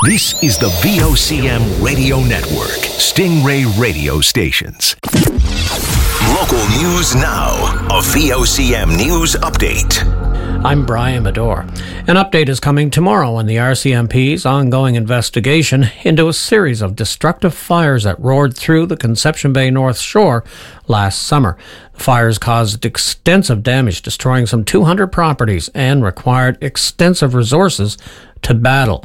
This is the VOCM Radio Network, Stingray Radio Stations. Local news now, a VOCM news update. I'm Brian Medore. An update is coming tomorrow on the RCMP's ongoing investigation into a series of destructive fires that roared through the Conception Bay North Shore last summer. The fires caused extensive damage, destroying some 200 properties, and required extensive resources to battle.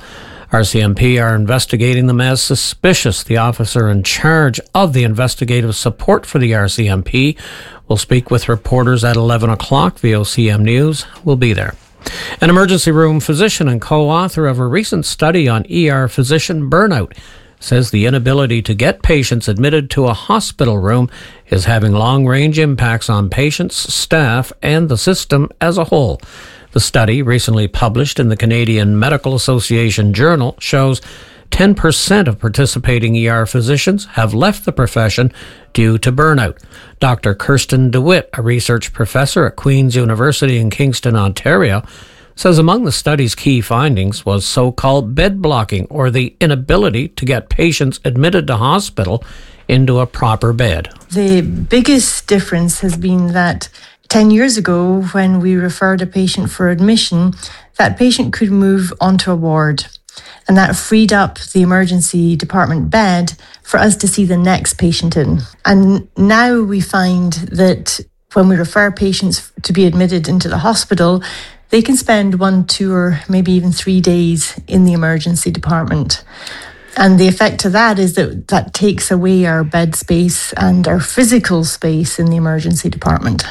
RCMP are investigating them as suspicious. The officer in charge of the investigative support for the RCMP will speak with reporters at 11 o'clock. VOCM News will be there. An emergency room physician and co-author of a recent study on ER physician burnout says the inability to get patients admitted to a hospital room is having long-range impacts on patients, staff, and the system as a whole. The study, recently published in the Canadian Medical Association Journal, shows 10% of participating ER physicians have left the profession due to burnout. Dr. Kirsten DeWitt, a research professor at Queen's University in Kingston, Ontario, says among the study's key findings was so-called bed blocking, or the inability to get patients admitted to hospital into a proper bed. The biggest difference has been that 10 years ago, when we referred a patient for admission, that patient could move onto a ward. And that freed up the emergency department bed for us to see the next patient in. And now we find that when we refer patients to be admitted into the hospital, they can spend 1, 2, or maybe even 3 days in the emergency department. And the effect of that is that takes away our bed space and our physical space in the emergency department.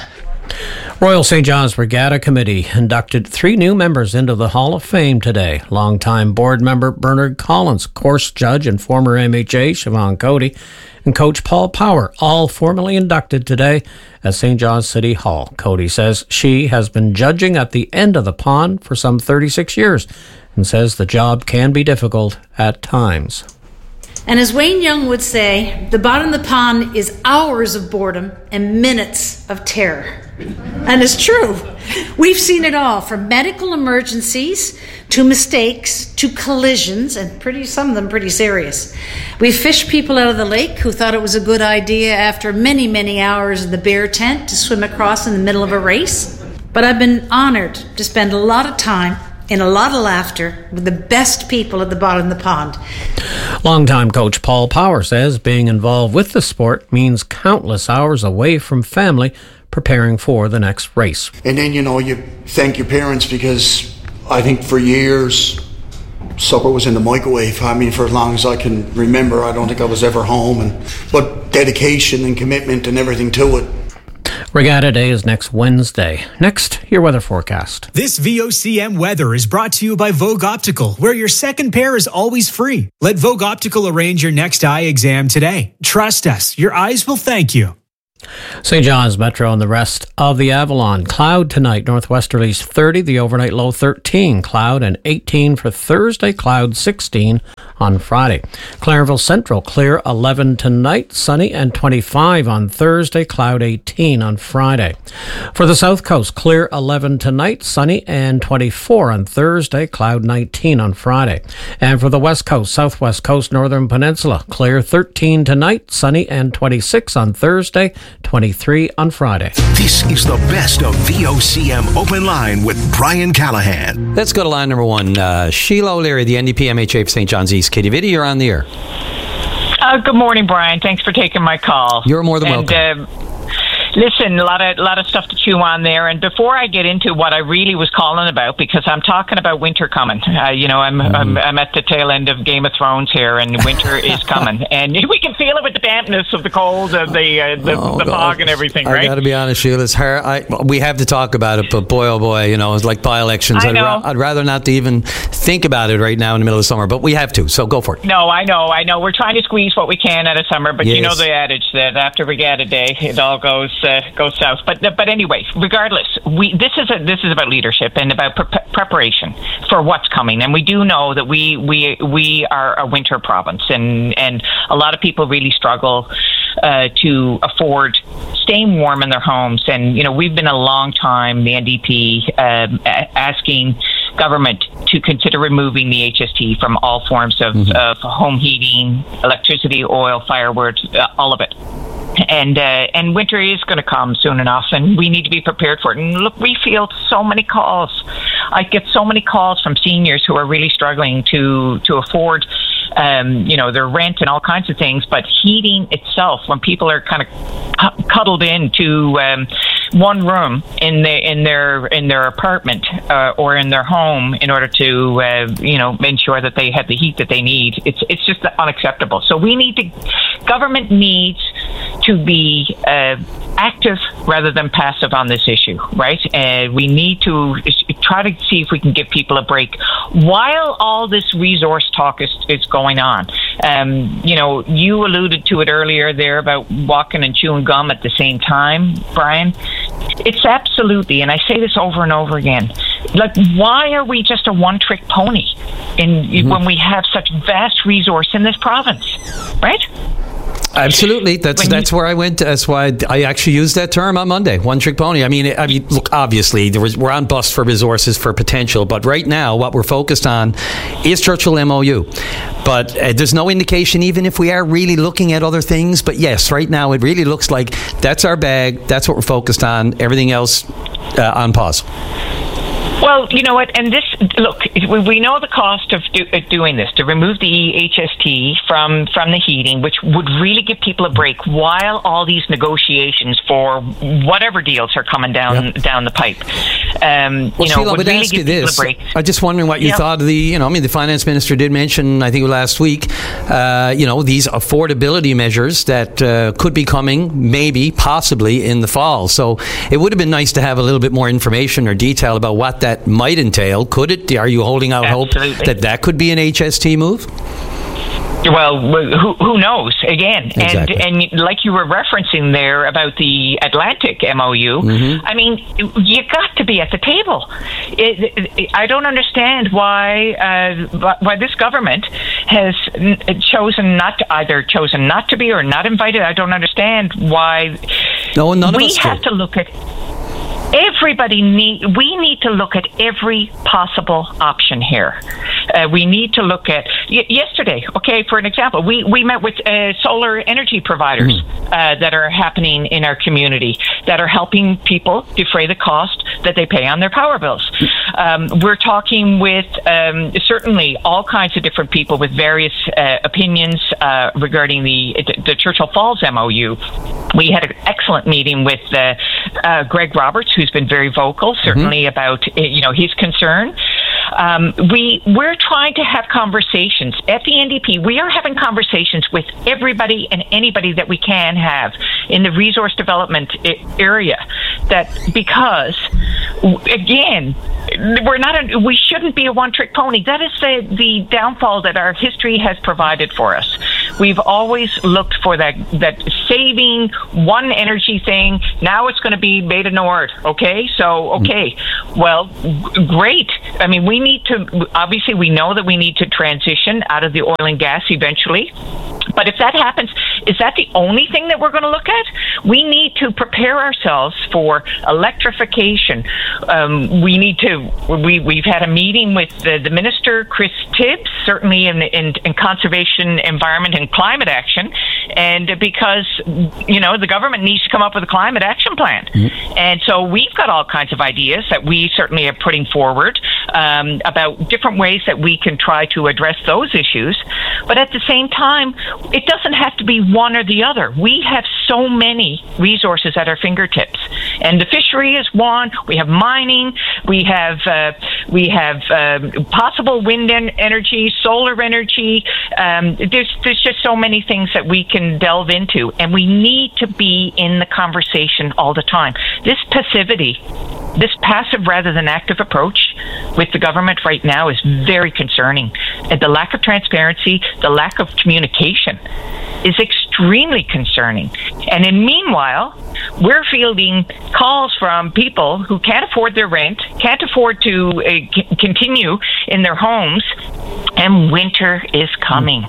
Royal St. John's Regatta Committee inducted 3 new members into the Hall of Fame today. Longtime board member Bernard Collins, course judge and former MHA Siobhan Cody, and coach Paul Power, all formally inducted today at St. John's City Hall. Cody says she has been judging at the end of the pond for some 36 years and says the job can be difficult at times. And as Wayne Young would say, the bottom of the pond is hours of boredom and minutes of terror. And it's true. We've seen it all, from medical emergencies to mistakes to collisions, and some of them pretty serious. We've fished people out of the lake who thought it was a good idea after many, many hours in the bear tent to swim across in the middle of a race. But I've been honored to spend a lot of time and a lot of laughter with the best people at the bottom of the pond. Longtime coach Paul Power says being involved with the sport means countless hours away from family preparing for the next race. And then, you thank your parents, because I think for years supper was in the microwave. I mean, for as long as I can remember, I don't think I was ever home. But dedication and commitment and everything to it. Regatta Day is next Wednesday. Next, your weather forecast. This VOCM weather is brought to you by Vogue Optical, where your second pair is always free. Let Vogue Optical arrange your next eye exam today. Trust us, your eyes will thank you. St. John's Metro and the rest of the Avalon. Cloud tonight, northwesterlies 30, the overnight low 13. Cloud and 18 for Thursday, cloud 16 on Friday. Clarenville Central, clear 11 tonight, sunny and 25 on Thursday, cloud 18 on Friday. For the South Coast, clear 11 tonight, sunny and 24 on Thursday, cloud 19 on Friday. And for the West Coast, Southwest Coast, Northern Peninsula, clear 13 tonight, sunny and 26 on Thursday, 23 on Friday. This is the best of VOCM Open Line with Brian Callahan. Let's go to line number 1. Sheila O'Leary, the NDP MHA for St. John's East. Katie Vitti, you're on the air. Good morning, Brian. Thanks for taking my call. You're more than welcome. Listen, a lot of stuff to chew on there. And before I get into what I really was calling about, because I'm talking about winter coming. I'm at the tail end of Game of Thrones here, and winter is coming, and we can feel it with the dampness of the cold and the fog and everything. Right? I got to be honest, Sheila. It's hard. We have to talk about it, but boy, oh boy, it's like by-elections. I'd rather not to even think about it right now in the middle of summer, but we have to. So go for it. No, I know. We're trying to squeeze what we can out of summer, but yes. You know the adage that after Regatta Day, it all goes south. But anyway, regardless, this is about leadership and about preparation for what's coming. And we do know that we are a winter province, and a lot of people really struggle to afford staying warm in their homes. And, we've been a long time, the NDP, asking government to consider removing the HST from all forms of home heating, electricity, oil, firewood, all of it. And winter is going to come soon enough, and we need to be prepared for it. And look, we field so many calls. I get so many calls from seniors who are really struggling to afford their rent and all kinds of things, but heating itself, when people are kind of cuddled into one room in their apartment or in their home in order to ensure that they have the heat that they need, it's just unacceptable. So government needs to be active rather than passive on this issue, right? We need to try to see if we can give people a break while all this resource talk is going on. You alluded to it earlier there about walking and chewing gum at the same time, Brian. It's absolutely, and I say this over and over again, like, why are we just a one-trick pony when we have such vast resource in this province, right? Absolutely. That's where I went. That's why I actually used that term on Monday. One trick pony. I mean, look, obviously we're on bust for resources, for potential, but right now what we're focused on is Churchill MOU. But there's no indication, even if we are really looking at other things. But yes, right now it really looks like that's our bag. That's what we're focused on. Everything else on pause. Well, you know what, and we know the cost of doing this, to remove the HST from the heating, which would really give people a break while all these negotiations for whatever deals are coming down the pipe. Sheila, would really ask you this. I'm just wondering what you thought of the finance minister did mention, I think last week, these affordability measures that could be coming, maybe, possibly, in the fall. So it would have been nice to have a little bit more information or detail about what that might entail. Could it? Are you holding out hope that could be an HST move? Well, who knows? Again, exactly. and like you were referencing there about the Atlantic MOU, I mean, you got to be at the table. I don't understand why this government has chosen not to be or not invited. I don't understand why. No, none of us do. We have to look at. We need to look at every possible option here. We need to look at yesterday. Okay, for an example, we met with solar energy providers that are happening in our community that are helping people defray the cost that they pay on their power bills. We're talking with certainly all kinds of different people with various opinions regarding the Churchill Falls MOU. We had an excellent meeting with Greg Roberts, who's been very vocal, certainly about his concern. We're trying to have conversations at the NDP. We are having conversations with everybody and anybody that we can have in the resource development area. Because again, we shouldn't be a one-trick pony. That is the downfall that our history has provided for us. We've always looked for that saving one energy thing. Now it's going to be Beta Nord. Okay, well, great. I mean, we know that we need to transition out of the oil and gas eventually. But if that happens, is that the only thing that we're going to look at? We need to prepare ourselves for electrification. We've had a meeting with the Minister, Chris Tibbs, certainly in conservation, environment, and climate action. And because, the government needs to come up with a climate action plan. And so we've got all kinds of ideas that we certainly are putting forward about different ways that we can try to address those issues. But at the same time, it doesn't have to be one or the other. We have so many resources at our fingertips, and the fishery is one. We have mining. We have possible wind energy, solar energy. There's just so many things that we can delve into, and we need to be in the conversation all the time. This passivity, this passive rather than active approach with the government right now is very concerning. And the lack of transparency, the lack of communication is extremely concerning. And in meanwhile, we're fielding calls from people who can't afford their rent, can't afford to continue in their homes, and winter is coming.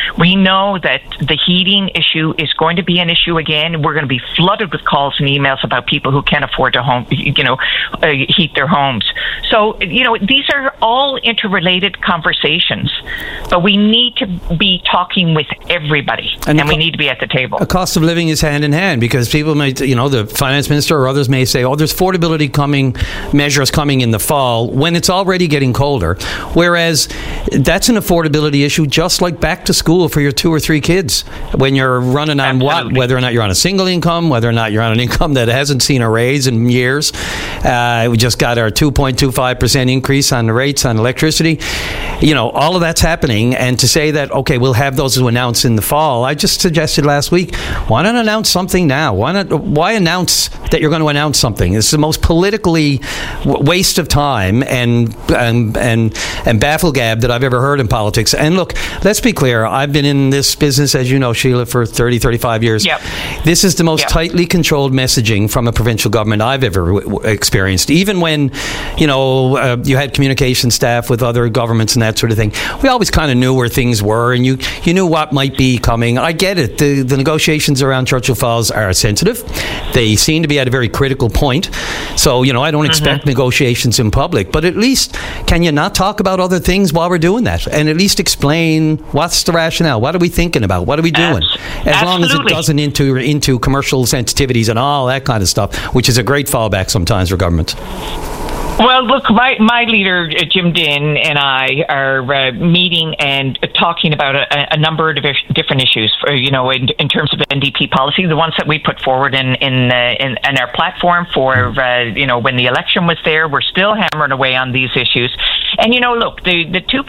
We know that the heating issue is going to be an issue again. We're going to be flooded with calls and emails about people who can't afford to heat their homes. So, these are all interrelated conversations, but we need to be talking with everybody, and we need to be at the table. The cost of living is hand in hand, because people may, the finance minister or others may say, there's affordability measures coming in the fall when it's already getting colder. Whereas that's an affordability issue, just like back to school for your 2 or 3 kids. When you're running on whether or not you're on a single income, whether or not you're on an income that hasn't seen a raise in years. We just got our 2.25% increase on the rates on electricity. All of that's happening. And to say that, okay, we'll have those to announce in the fall, I just suggested last week, why not announce something now? Why announce that you're going to announce something? It's the most politically waste of time and bafflegab that I've ever heard in politics. And look, let's be clear. I've been in this business, as you know, Sheila, for 30, 35 years. Yep. This is the most tightly controlled messaging from a provincial government I've ever experienced. Even when, you had communication staff with other governments and that sort of thing, we always kind of knew where things were, and you knew what might be coming. I get it. The negotiations around Churchill Falls are sensitive. They seem to be at a very critical point. So, I don't expect negotiations in public, but at least can you not talk about other things while we're doing that, and at least explain what's the rationale? What are we thinking about? What are we doing? As long as it doesn't into commercial sensitivities and all that kind of stuff, which is a great fallback sometimes for government. Well, look, my leader, Jim Dinn, and I are meeting and talking about a number of different issues, in terms of NDP policy, the ones that we put forward in our platform for, when the election was there. We're still hammering away on these issues. And, look, the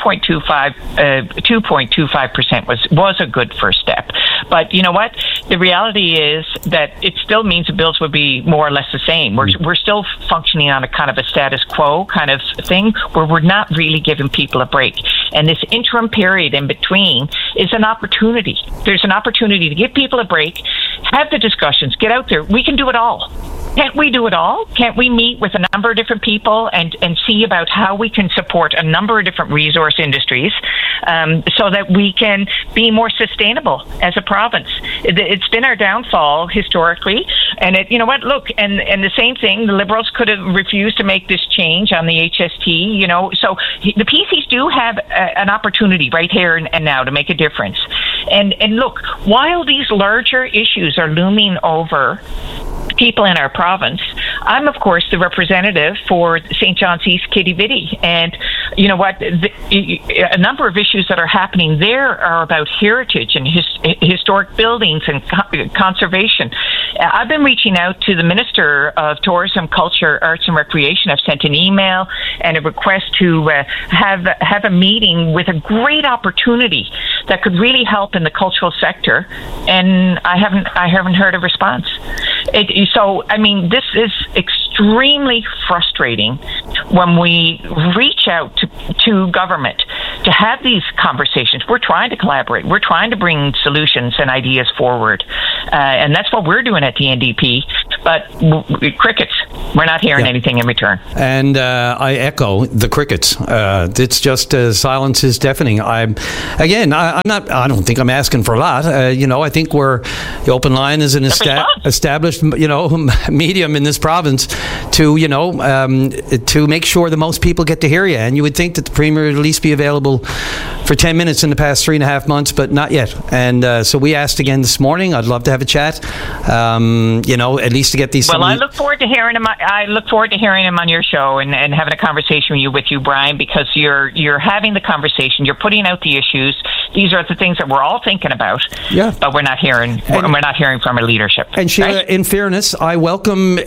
2.25% was a good first step. But you know what? The reality is that it still means the bills would be more or less the same. We're still functioning on a kind of a status quo kind of thing where we're not really giving people a break. And this interim period in between is an opportunity. There's an opportunity to give people a break, have the discussions, get out there. We can do it all. Can't we do it all? Can't we meet with a number of different people and see about how we can support a number of different resource industries so that we can be more sustainable as a province? It's been our downfall historically. And you know what? Look, and the same thing, the Liberals could have refused to make this change on the HST, So the PCs do have an opportunity right here and now to make a difference. And look, while these larger issues are looming over people in our province, I'm, of course, the representative for St. John's East Kitty Vitty. And you know what? A number of issues that are happening there are about heritage and historic buildings and conservation. I've been reaching out to the Minister of Tourism, Culture, Arts and Recreation. I've sent an email and a request to have a meeting with a great opportunity that could really help in the cultural sector. And I haven't heard a response. So, this is extremely frustrating when we reach out to government to have these conversations. We're trying to collaborate. We're trying to bring solutions and ideas forward. And that's what we're doing at the NDP. But crickets, we're not hearing anything in return. And I echo the crickets. It's just silence is deafening. I don't think I'm asking for a lot. I think the Open Line is an established, medium in this province to make sure that most people get to hear you. And you would think that the Premier would at least be available for 10 minutes in the past 3.5 months, but not yet. And so we asked again this morning. I'd love to have a chat. At least to get these. Well, I look forward to hearing him. I look forward to hearing him on your show and having a conversation with you, Brian, because you're having the conversation. You're putting out the issues. These are the things that we're all thinking about. Yeah. But we're not hearing. We're not hearing from our leadership. And Sheila, right? In fairness, I welcome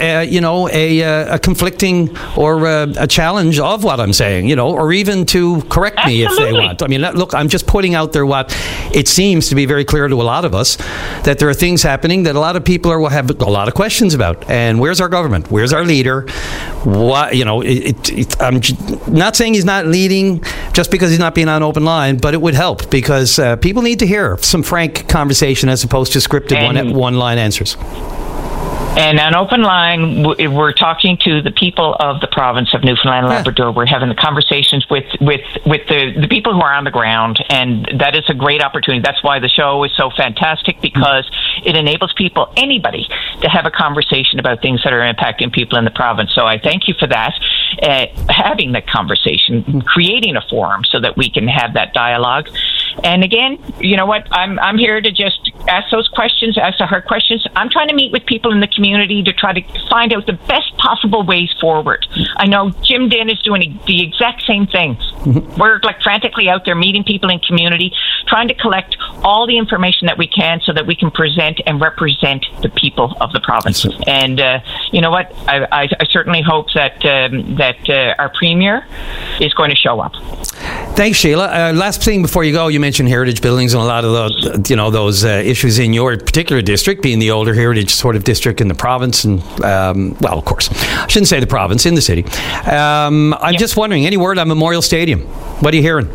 a conflicting or a challenge of what I'm saying. Or even to correct me if they want. Look, I'm just putting out there what it seems to be very clear to a lot of us, that there are things happening that a lot of people will have a lot of questions about. And where's our government? Where's our leader? What I'm not saying he's not leading just because he's not being on Open Line, but it would help because people need to hear some frank conversation as opposed to scripted one-line answers. And on Open Line, we're talking to the people of the province of Newfoundland and Labrador. We're having the conversations with the people who are on the ground, and that is a great opportunity. That's why the show is so fantastic, because it enables people, anybody, to have a conversation about things that are impacting people in the province. So I thank you for that, having that conversation, creating a forum so that we can have that dialogue. And again, you know what? I'm here to just ask those questions, ask the hard questions. I'm trying to meet with people in the community to try to find out the best possible ways forward. I know Jim Dinn is doing the exact same thing. We're like frantically out there meeting people in community, trying to collect all the information that we can so that we can present and represent the people of the province. And you know what? I certainly hope that our Premier is going to show up. Thanks, Sheila. Last thing before you go, you mentioned heritage buildings and a lot of those issues in your particular district, being the older heritage sort of district in the province, and well, of course, I shouldn't say the province, in the city. I'm just wondering, any word on Memorial Stadium? What are you hearing?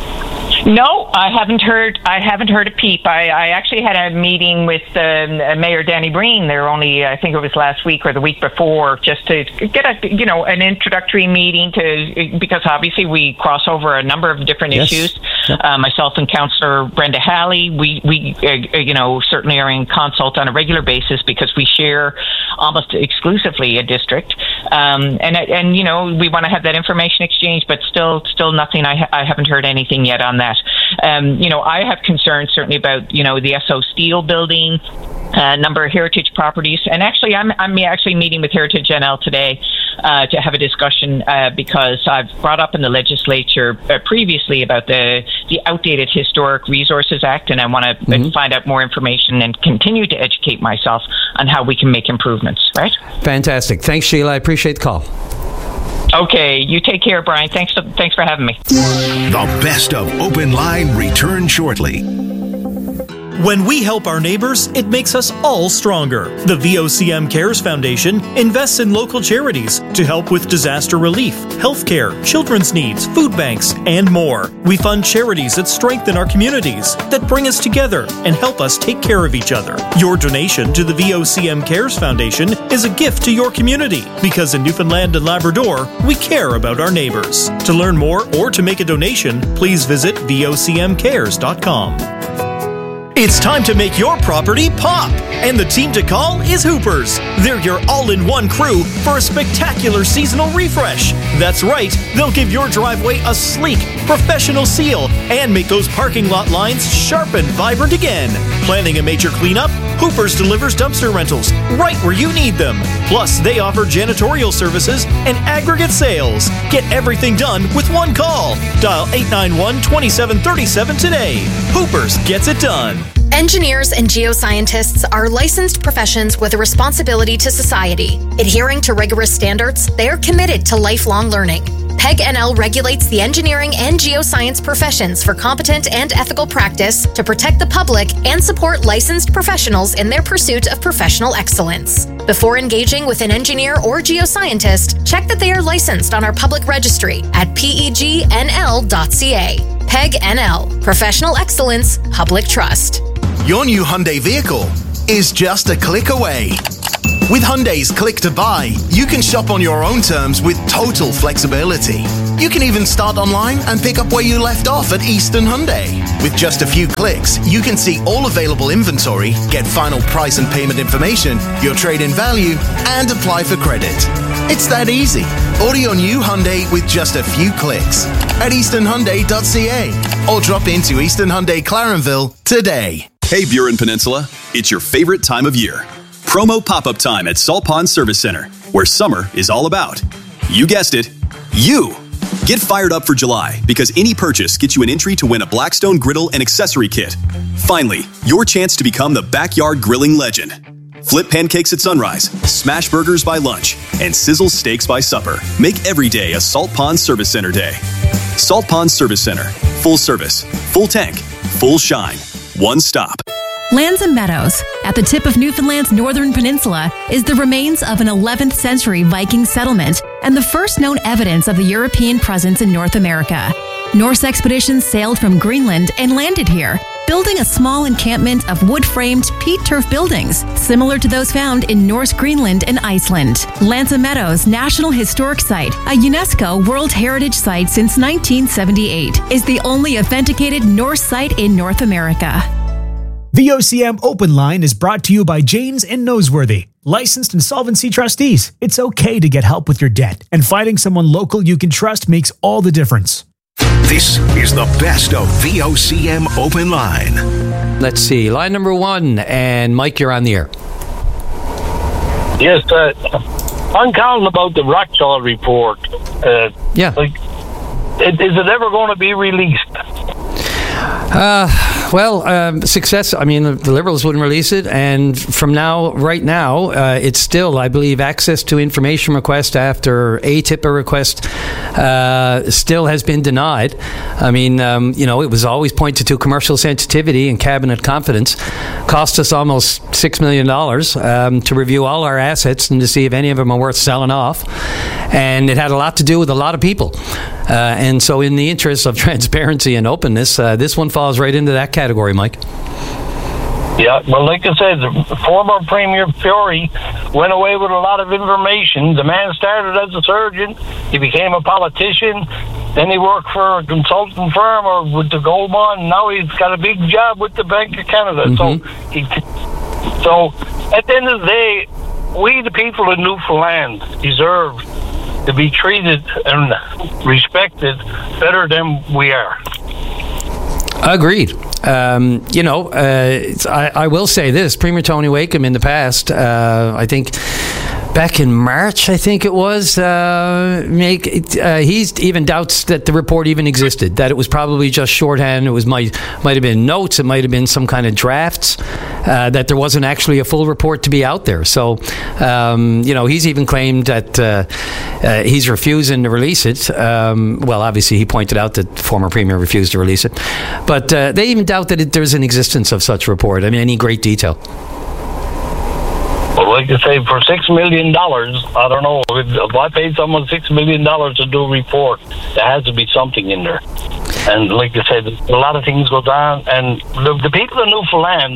No, I haven't heard a peep. I actually had a meeting with Mayor Danny Breen there only, I think it was last week or the week before, just to get an introductory meeting because obviously we cross over a number of different issues. Myself and Councillor Brenda Halley, we certainly are in consult on a regular basis because we share almost exclusively a district, and we want to have that information exchange, but still nothing. I haven't heard anything yet on that. I have concerns certainly about the SO Steel building, number of heritage properties, and actually I'm actually meeting with Heritage NL today to have a discussion because I've brought up in the legislature previously about the outdated Historic Resources Act, and I want to find out more information and continue to educate myself on how we can make improvements. Right? Fantastic. Thanks, Sheila. I appreciate the call. Okay, you take care, Brian. Thanks for having me. The best of Open Line returns shortly. When we help our neighbors, it makes us all stronger. The VOCM Cares Foundation invests in local charities to help with disaster relief, healthcare, children's needs, food banks, and more. We fund charities that strengthen our communities, that bring us together and help us take care of each other. Your donation to the VOCM Cares Foundation is a gift to your community, because in Newfoundland and Labrador, we care about our neighbors. To learn more or to make a donation, please visit vocmcares.com. It's time to make your property pop, and the team to call is Hoopers. They're your all-in-one crew for a spectacular seasonal refresh. That's right, they'll give your driveway a sleek, professional seal and make those parking lot lines sharp and vibrant again. Planning a major cleanup? Hoopers delivers dumpster rentals right where you need them. Plus, they offer janitorial services and aggregate sales. Get everything done with one call. Dial 891-2737 today. Hoopers gets it done. Engineers and geoscientists are licensed professions with a responsibility to society. Adhering to rigorous standards, they are committed to lifelong learning. PEG NL regulates the engineering and geoscience professions for competent and ethical practice to protect the public and support licensed professionals in their pursuit of professional excellence. Before engaging with an engineer or geoscientist, check that they are licensed on our public registry at pegnl.ca. PEG NL, Professional Excellence, Public Trust. Your new Hyundai vehicle is just a click away. With Hyundai's Click to Buy, you can shop on your own terms with total flexibility. You can even start online and pick up where you left off at Eastern Hyundai. With just a few clicks, you can see all available inventory, get final price and payment information, your trade-in value, and apply for credit. It's that easy. Order your new Hyundai with just a few clicks at easternhyundai.ca or drop into Eastern Hyundai Clarenville today. Hey, Burin Peninsula, it's your favorite time of year. Promo pop-up time at Salt Pond Service Center, where summer is all about. You guessed it, you! Get fired up for July, because any purchase gets you an entry to win a Blackstone griddle and accessory kit. Finally, your chance to become the backyard grilling legend. Flip pancakes at sunrise, smash burgers by lunch, and sizzle steaks by supper. Make every day a Salt Pond Service Center day. Salt Pond Service Center. Full service, full tank, full shine. One stop. Lands and Meadows, at the tip of Newfoundland's northern peninsula, is the remains of an 11th century Viking settlement and the first known evidence of the European presence in North America. Norse expeditions sailed from Greenland and landed here, building a small encampment of wood-framed peat turf buildings, similar to those found in Norse Greenland and Iceland. Lanza Meadows National Historic Site, a UNESCO World Heritage Site since 1978, is the only authenticated Norse site in North America. The OCM Open Line is brought to you by Janes and Noseworthy, licensed insolvency trustees. It's okay to get help with your debt, and finding someone local you can trust makes all the difference. This is the best of VOCM Open Line. Let's see, line number 1, and Mike, you're on the air. Yes, I'm calling about the Rothschild report. Is it ever going to be released? Success. I mean, the Liberals wouldn't release it, and from right now, it's still, I believe, access to information request after ATIPA request still has been denied. I mean, it was always pointed to commercial sensitivity and cabinet confidence. Cost us almost $6 million to review all our assets and to see if any of them are worth selling off, and it had a lot to do with a lot of people. And so in the interest of transparency and openness, this one falls right into that category, Mike. Yeah, well, like I said, the former Premier Fiore went away with a lot of information. The man started as a surgeon. He became a politician. Then he worked for a consulting firm or with the Goldman. Now he's got a big job with the Bank of Canada. Mm-hmm. So at the end of the day, we, the people of Newfoundland, deserve to be treated and respected better than we are. Agreed. I will say this: Premier Tony Wakeham in the past, I think back in March, I think it was, he even doubts that the report even existed, that it was probably just shorthand. It might have been notes, it might have been some kind of drafts, that there wasn't actually a full report to be out there. So, he's even claimed that he's refusing to release it. Obviously he pointed out that the former Premier refused to release it. But they even doubt that there's an existence of such report, any great detail. Well, like I say, for $6 million, I don't know. If I paid someone $6 million to do a report, there has to be something in there. And like I said, a lot of things go down. And the people of Newfoundland,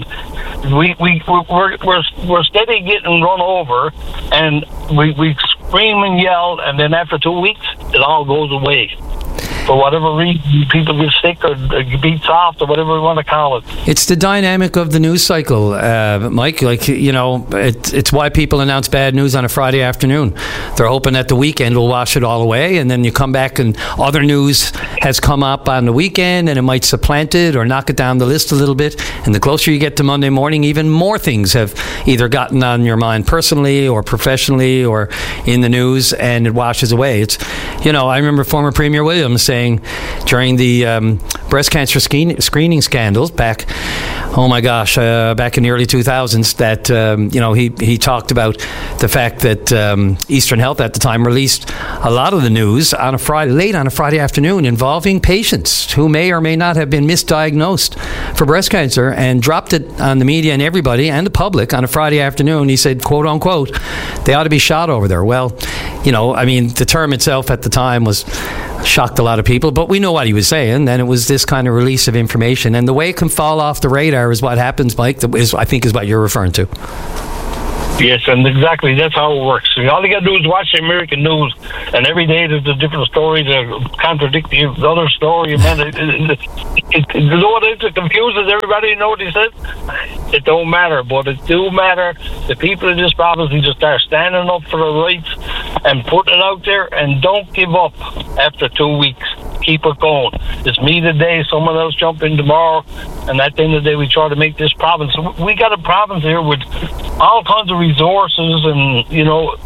we're steady getting run over, and we scream and yell, and then after 2 weeks, it all goes away. For whatever reason, people get sick or beat soft or whatever we want to call it. It's the dynamic of the news cycle, Mike. It's why people announce bad news on a Friday afternoon. They're hoping that the weekend will wash it all away, and then you come back and other news has come up on the weekend, and it might supplant it or knock it down the list a little bit. And the closer you get to Monday morning, even more things have either gotten on your mind personally or professionally or in the news, and it washes away. I remember former Premier Williams saying during the breast cancer screening scandals back in the early 2000s that he talked about the fact that Eastern Health at the time released a lot of the news late on a Friday afternoon involving patients who may or may not have been misdiagnosed for breast cancer, and dropped it on the media and everybody and the public on a Friday afternoon. He said, quote unquote, they ought to be shot over there. Well, the term itself at the time shocked a lot of people, but we know what he was saying. And it was this kind of release of information, and the way it can fall off the radar is what happens, Mike. I think is what you're referring to. Yes, and exactly, that's how it works. All you got to do is watch the American news, and every day there's a different story that contradicts the other story. Man, you know what it is? It confuses everybody. You know what he says? It don't matter, but it do matter. The people in this province need to start standing up for the rights and putting it out there, and don't give up after 2 weeks. Keep it going. It's me today, someone else jump in tomorrow, and at the end of the day, we try to make this province. We got a province here with all kinds of resources, and I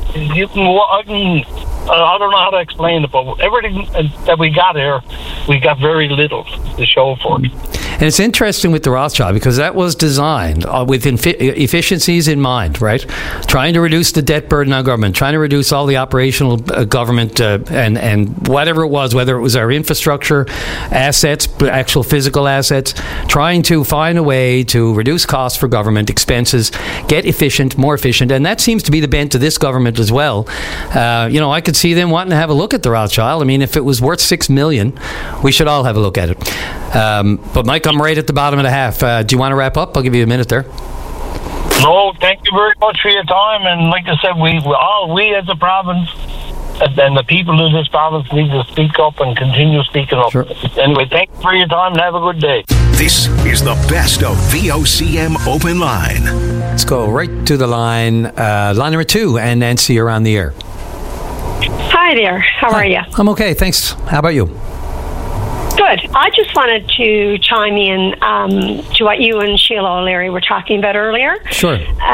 don't know how to explain it, but everything that we got here, we got very little to show for it. And it's interesting with the Rothschild because that was designed with efficiencies in mind, right? Trying to reduce the debt burden on government, trying to reduce all the operational government and whatever it was, whether it was our infrastructure, assets, actual physical assets, trying to find a way to reduce costs for government expenses, get more efficient. And that seems to be the bent of this government as well. I could see them wanting to have a look at the Rothschild. I mean, if it was worth $6 million, we should all have a look at it. But Mike, come right at the bottom of the half. Do you want to wrap up? I'll give you a minute there. No, thank you very much for your time. And like I said, we as a province and the people of this province need to speak up and continue speaking up. Sure. Anyway, thank you for your time and have a good day. This is the best of VOCM Open Line. Let's go right to the line. Line number 2, and Nancy, you're on the air. Hi there. How are you? I'm okay, thanks. How about you? Good. I just wanted to chime in to what you and Sheila O'Leary were talking about earlier. Sure.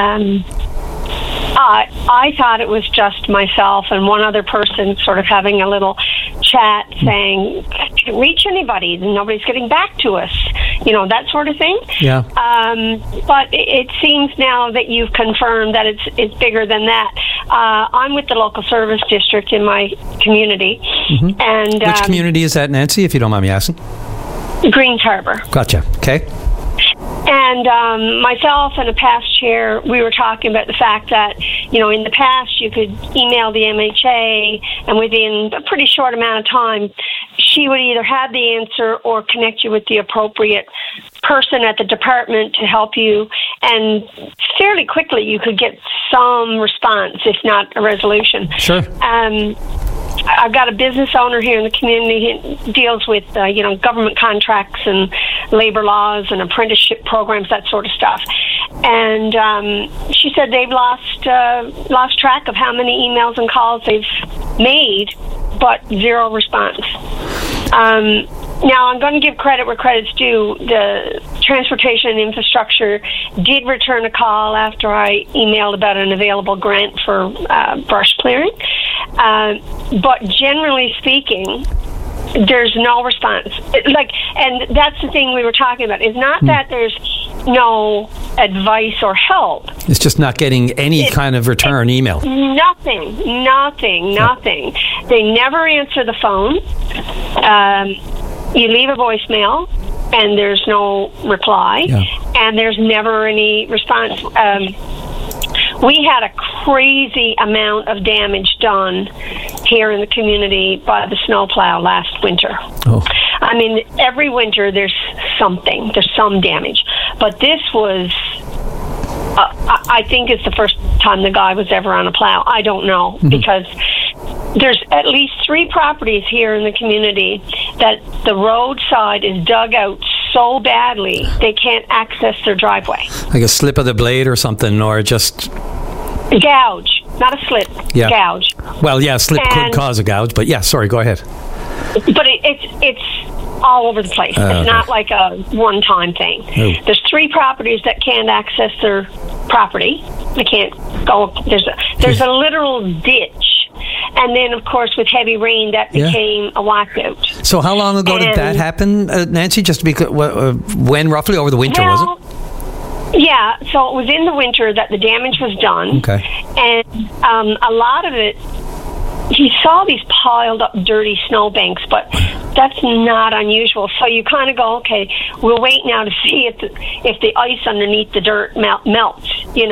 I thought it was just myself and one other person sort of having a little chat saying, can't reach anybody, nobody's getting back to us, that sort of thing. Yeah. But it seems now that you've confirmed that it's bigger than that. I'm with the local service district in my community. Mm-hmm. And which community is that, Nancy, if you don't mind me asking? Greens Harbor. Gotcha. Okay. And myself and a past chair, we were talking about the fact that, in the past you could email the MHA, and within a pretty short amount of time, she would either have the answer or connect you with the appropriate person at the department to help you. And fairly quickly you could get some response, if not a resolution. Sure. I've got a business owner here in the community who deals with, government contracts and labor laws and apprenticeship programs, that sort of stuff. And she said they've lost track of how many emails and calls they've made, but zero response. Now, I'm going to give credit where credit's due. The Transportation and Infrastructure did return a call after I emailed about an available grant for brush clearing. But generally speaking, there's no response. And that's the thing we were talking about. It's not that there's no advice or help. It's just not getting any kind of return email. Nothing. They never answer the phone. You leave a voicemail, and there's no reply, and there's never any response. We had a crazy amount of damage done here in the community by the snowplow last winter. Oh. I mean, every winter there's some damage. But this was, I think it's the first time the guy was ever on a plow. I don't know, because there's at least 3 properties here in the community that the roadside is dug out so badly they can't access their driveway. Like a slip of the blade or something, or just... Gouge, not a slip, gouge. Well, yeah, slip could cause a gouge, but sorry, go ahead. But it's all over the place. It's not like a one-time thing. No. There's 3 properties that can't access their property. They can't go. There's a literal ditch. And then, of course, with heavy rain, that became a washout. So how long ago did that happen, Nancy? Just to be clear, when roughly over the winter, was it? Yeah, so it was in the winter that the damage was done. Okay. And a lot of it, he saw these piled up dirty snowbanks, but that's not unusual. So you kind of go, okay, we'll wait now to see if the ice underneath the dirt melts,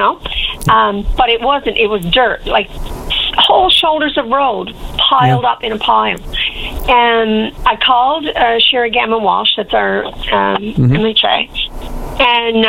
But it wasn't. It was dirt, like whole shoulders of road piled up in a pile. And I called Sherry Gammon Walsh, that's our MHA, and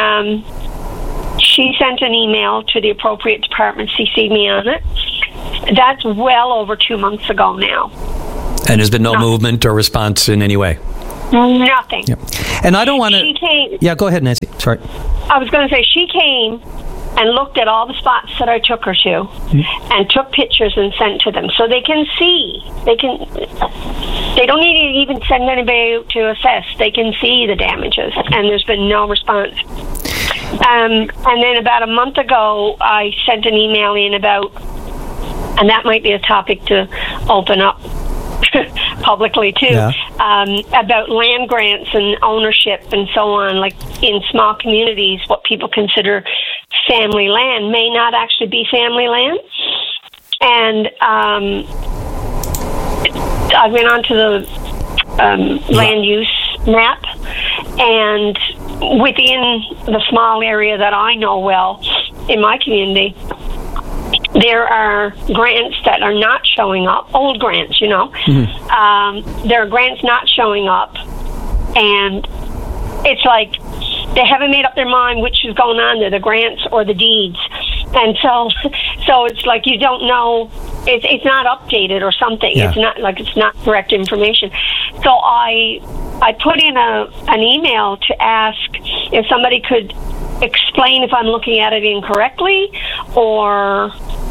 she sent an email to the appropriate department, CC'd me on it. That's well over 2 months ago now. And there's been no movement or response in any way? Nothing. Yep. And I don't want to... She came... Yeah, go ahead, Nancy. Sorry. I was going to say, she came and looked at all the spots that I took her to and took pictures and sent to them so they can see. They don't need to even send anybody out to assess. They can see the damages, and there's been no response. And then about a month ago, I sent an email in about, and that might be a topic to open up publicly too, about land grants and ownership and so on. Like in small communities, what people consider family land may not actually be family land. And I went on to the land use map, and within the small area that I know well in my community, there are grants that are not showing up, old grants, there are grants not showing up, and it's like they haven't made up their mind which is going on there, the grants or the deeds. And so it's like you don't know, it's not updated or something. Yeah. It's not correct information. So I put in an email to ask if somebody could explain if I'm looking at it incorrectly, or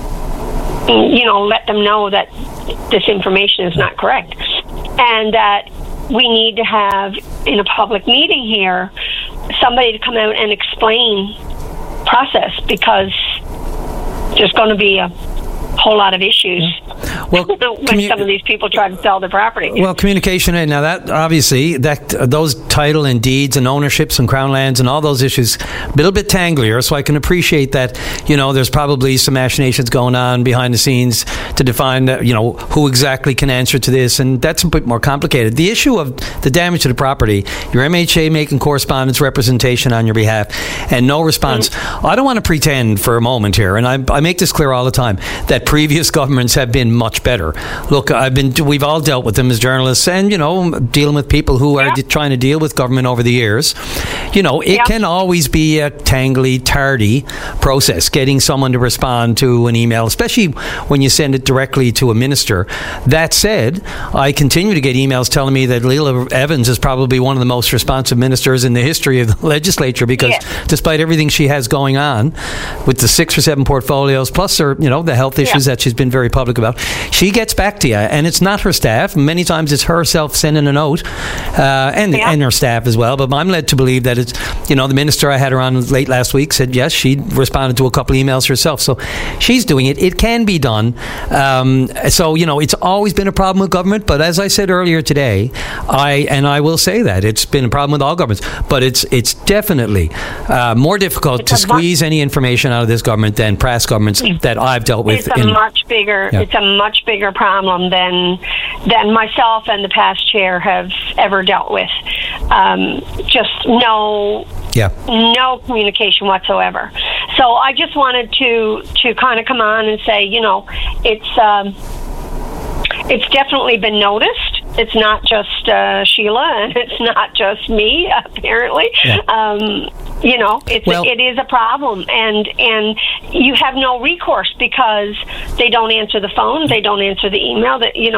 let them know that this information is not correct, and that we need to have in a public meeting here somebody to come out and explain process, because there's going to be a whole lot of issues when some of these people try to sell their property. Well, communication, now that obviously those title and deeds and ownerships and crown lands and all those issues a little bit tanglier, so I can appreciate that there's probably some machinations going on behind the scenes to define who exactly can answer to this, and that's a bit more complicated. The issue of the damage to the property, your MHA making correspondence representation on your behalf and no response. Mm-hmm. I don't want to pretend for a moment here, and I make this clear all the time, that previous governments have been much better. Look, we've all dealt with them as journalists, and dealing with people who are trying to deal with government over the years. It can always be a tangly, tardy process getting someone to respond to an email, especially when you send it directly to a minister. That said, I continue to get emails telling me that Leela Evans is probably one of the most responsive ministers in the history of the legislature, because despite everything she has going on with the 6 or 7 portfolios plus her, the health issues that she's been very public about, she gets back to you, and it's not her staff. Many times it's herself sending a note, and her staff as well. But I'm led to believe that it's, the minister, I had her on late last week, said yes, she responded to a couple emails herself. So she's doing it. It can be done. So it's always been a problem with government. But as I said earlier today, I will say that it's been a problem with all governments. But it's definitely more difficult to squeeze any information out of this government than past governments that I've dealt with. It's a much bigger problem than myself and the past chair have ever dealt with. Just no communication whatsoever. So I just wanted to kind of come on and say, it's definitely been noticed. It's not just Sheila, and it's not just me, apparently. It is a problem, and you have no recourse, because they don't answer the phone, they don't answer the email.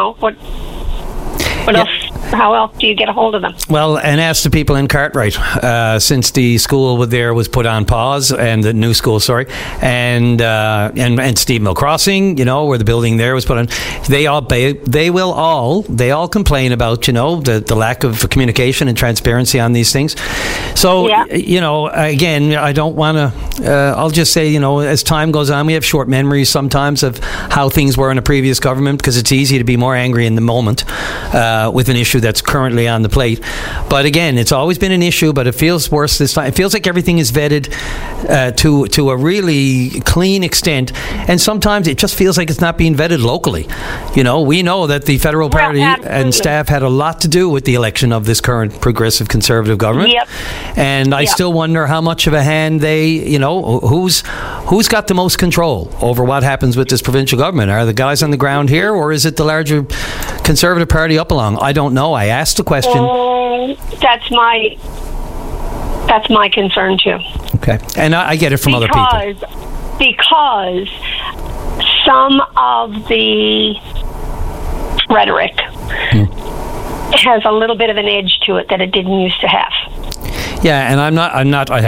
What else? How else do you get a hold of them? Well, and ask the people in Cartwright, since the school there was put on pause, and the new school, and Steve Mill Crossing, where the building there was put on, they all complain about, the lack of communication and transparency on these things. So, again, I don't want to, I'll just say, as time goes on, we have short memories sometimes of how things were in a previous government, because it's easy to be more angry in the moment with an issue that's currently on the plate. But again, it's always been an issue, but it feels worse this time. It feels like everything is vetted to a really clean extent, and sometimes it just feels like it's not being vetted locally. We know that the federal party and staff had a lot to do with the election of this current progressive conservative government. Yep. And I still wonder how much of a hand they, who's got the most control over what happens with this provincial government? Are the guys on the ground here, or is it the larger Conservative Party up along? I don't know. I asked the question. That's my concern too. Okay, and I get it from other people. Because some of the rhetoric has a little bit of an edge to it that it didn't used to have. Yeah, and I'm not. I